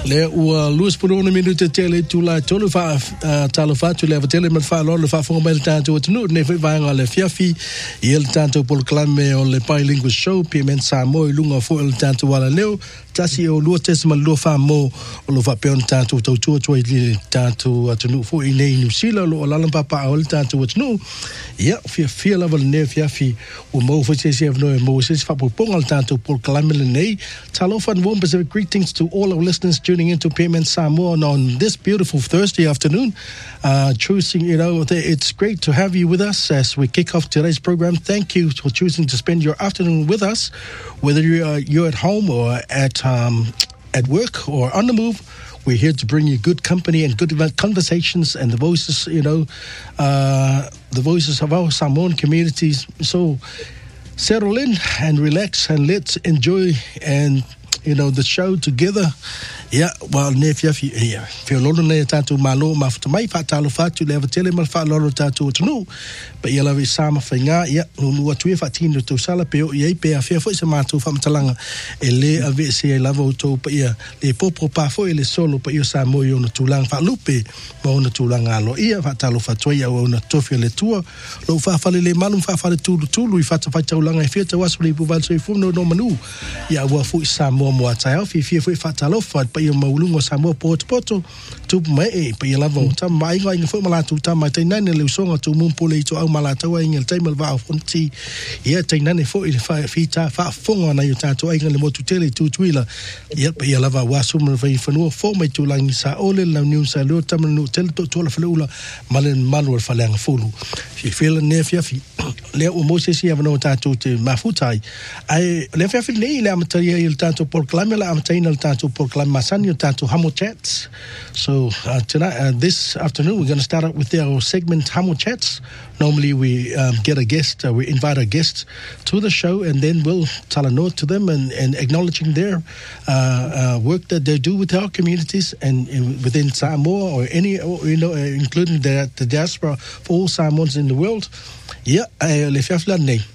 Le ua luas purona minuta tele tula tolu fa talo fa tu le tele man fa lo fa fo mai tanto tunu ne fa nga le fiafi il tanto pol clame o le bilingual show piment sa mo lunga fo il tanto wala leo tasi o lu tes mal lo fa mo o lo fa peon tanto to tu tanto tunu fo ine New Zealand lo la papa o tanto tunu ya fia level ne fiafi o mo fo se no mo se fa pongal tanto pol clame le nei talo fa warm Pacific greetings to all our listeners tuning into Payment Samoa on this beautiful Thursday afternoon. Choosing, it's great to have you with us as we kick off today's program. Thank you for choosing to spend your afternoon with us, whether you're at home or at work or on the move. We're here to bring you good company and good conversations and the voices, the voices of our Samoan communities. So settle in and relax and let's enjoy the show together. Yeah, well, feel lolo ne tatu malo mafuta mai fatalo fatu leva tele mal fa lolo tatu tunu. But yela vi sama fenga ya nua tue fatino to sala pe ye pe afia fo se matu fa mtalanga ele ave se lava to pa ia le popo pa fo ele solo pa ia sa mo yo no tulang fa lupe mo no tulanga lo ia fatalo fatu ia o no tofia le tua lo fa fa le malum fa fa le tulu i fata fata ulanga e fia wasu le buval so fu no manu ya wa fu sa mo tai fi fo fatalo fa pa ia maulungo sa mo poto tu mai pa ia lava ta mai ngai fo mala tu ta mai tai nane le songa tu mum pole to au mala ta wai ngel tai mal va fonti ia tai nane fo fi ta fa fonga na yu ta to ai ngel mo tu tele tu tuila ia pa ia lava wa sum vai fo fo mai tu lang sa ole la new sa lo ta no tel to la flula malen manual fa lang fulu fi feel ne fi le o mo se si avano ta tu te mafutai ai le fi ne le amataria il tanto por clame la amataina il tanto por clame masanio tanto hamo chats. So tonight this afternoon we're going to start out with our segment hamo chats. Normally we get a guest, we invite a guest to the show and then we'll tell a note to them and acknowledging their work that they do with our communities and within Samoa or any, including the diaspora for all Samoans in the world. Yeah, le fiafla nei.